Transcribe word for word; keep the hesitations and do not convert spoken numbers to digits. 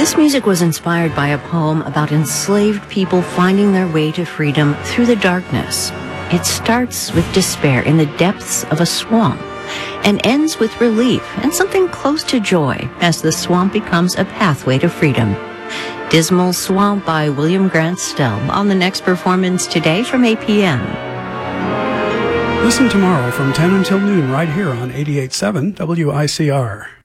This music was inspired by a poem about enslaved people finding their way to freedom through the darkness. It starts with despair in the depths of a swamp and ends with relief and something close to joy as the swamp becomes a pathway to freedom. Dismal Swamp by William Grant Still on the next performance today from eight p.m. Listen tomorrow from ten until noon right here on eighty-eight point seven W I C R.